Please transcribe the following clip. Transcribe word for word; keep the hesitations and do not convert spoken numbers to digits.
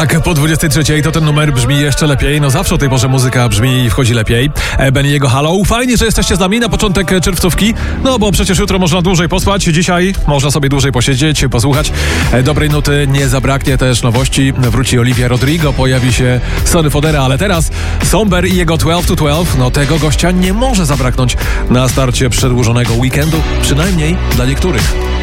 Tak, po dwudziestej trzeciej to ten numer brzmi jeszcze lepiej. No zawsze o tej porze muzyka brzmi i wchodzi lepiej. Benny jego Halo. Fajnie, że jesteście z nami na początek czerwcówki. No bo przecież jutro można dłużej pospać. Dzisiaj można sobie dłużej posiedzieć, posłuchać. Dobrej nuty nie zabraknie też nowości. Wróci Olivia Rodrigo, pojawi się Sonny Fodera, ale teraz Somber i jego dwanaście to dwanaście. No tego gościa nie może zabraknąć na starcie przedłużonego weekendu. Przynajmniej dla niektórych.